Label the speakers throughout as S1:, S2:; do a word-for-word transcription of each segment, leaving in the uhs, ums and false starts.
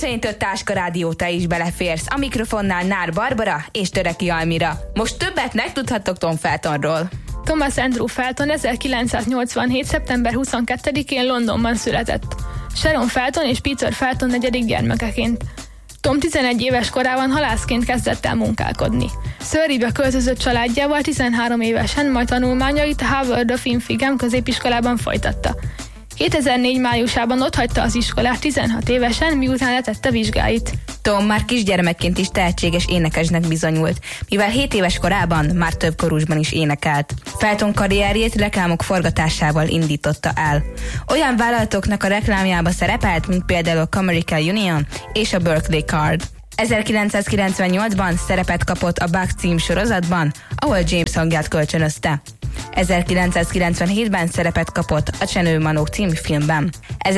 S1: szerint a Táska Rádió, te is beleférsz. A mikrofonnál Nár Barbara és Töreki Almira. Most többet megtudhattok Tom Feltonról.
S2: Thomas Andrew Felton ezerkilencszáznyolcvanhét. szeptember huszonkettedikén Londonban született. Sharon Felton és Peter Felton negyedik gyermekeként. Tom tizenegy éves korában halászként kezdett el munkálkodni. Surreybe költözött családjával tizenhárom évesen, majd tanulmányait a Harvard of Infingem középiskolában folytatta. kétezer-négy májusában otthagyta az iskolát tizenhat évesen, miután letette vizsgáit.
S1: Tom már kisgyermekként is tehetséges énekesnek bizonyult, mivel hét éves korában már több korusban is énekelt. Felton karrierjét reklámok forgatásával indította el. Olyan vállalatoknak a reklámjába szerepelt, mint például a Comerica Union és a Berkeley Card. ezerkilencszázkilencvennyolcban szerepet kapott a Bugs cím sorozatban, ahol James hangját kölcsönözte. ezerkilencszázkilencvenhétben szerepet kapott a Csenő Manók című filmben.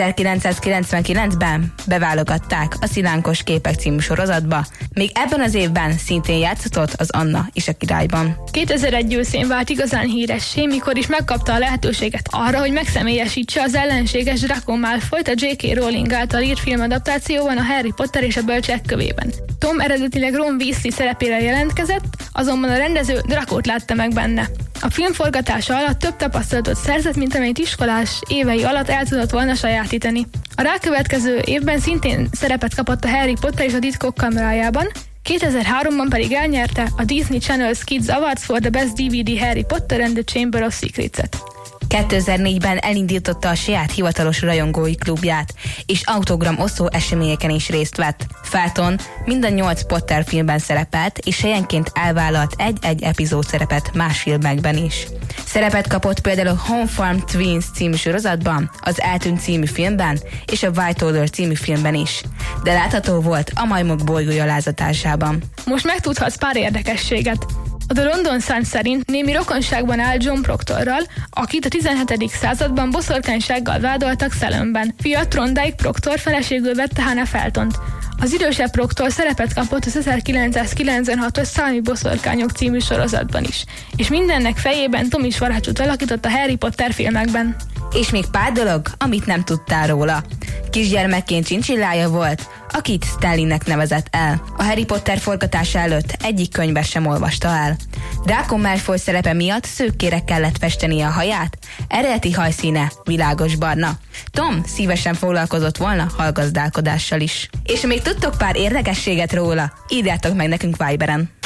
S1: ezerkilencszázkilencvenkilencben beválogatták a Szilánkos képek című sorozatba, még ebben az évben szintén játszott az Anna és a királyban.
S2: kétezer-egy őszén vált igazán híressé, mikor is megkapta a lehetőséget arra, hogy megszemélyesítse az ellenséges Draco Malfoyt a dzsé ká. Rowling által írt filmadaptációban, a Harry Potter és a Bölcsek kövében. Tom eredetileg Ron Weasley szerepére jelentkezett, azonban a rendező Dracót látta meg benne. A film forgatása alatt több tapasztalatot szerzett, mint amelyet iskolás évei alatt el tudott volna sajátítani. A rákövetkező évben szintén szerepet kapott a Harry Potter és a Titkok kamerájában, kétezer-háromban pedig elnyerte a Disney Channel's Kids Awards for the Best dé vé dé Harry Potter and the Chamber of Secrets-et.
S1: kétezer-négyben elindította a saját hivatalos rajongói klubját, és autogram osztó eseményeken is részt vett. Felton mind a nyolc Potter filmben szerepelt, és helyenként elvállalt egy-egy epizód szerepet más filmekben is. Szerepet kapott például a Home Farm Twins című sorozatban, az Eltűnt című filmben, és a White Order című filmben is. De látható volt a Majmok bolygója lázadásában.
S2: Most megtudhatsz pár érdekességet. A The London Sun szerint némi rokonságban áll John Proctorral, akit a tizenhetedik században boszorkánysággal vádoltak Salem-ben. Fia Thorndike Proctor feleségül vette Hannah Feltont. Az idősebb Proctor szerepet kapott az ezerkilencszázkilencvenhatos Szalmi boszorkányok című sorozatban is, és mindennek fejében Tom is varázsot alakított a Harry Potter filmekben.
S1: És még pár dolog, amit nem tudtál róla. Kisgyermekként csincsillája volt, akit Stanleynek nevezett el. A Harry Potter forgatása előtt egyik könyvbe sem olvasta el. Draco Malfoy szerepe miatt szőkkére kellett festenie a haját, eredeti hajszíne világos barna. Tom szívesen foglalkozott volna hallgazdálkodással is. És még tudtok pár érdekességet róla? Írjátok meg nekünk Viberen.